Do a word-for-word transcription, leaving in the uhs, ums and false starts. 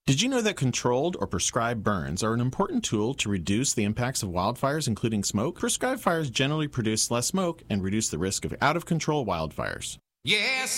Did you know that controlled or prescribed burns are an important tool to reduce the impacts of wildfires, including smoke? Prescribed fires generally produce less smoke and reduce the risk of out-of-control wildfires. Yes.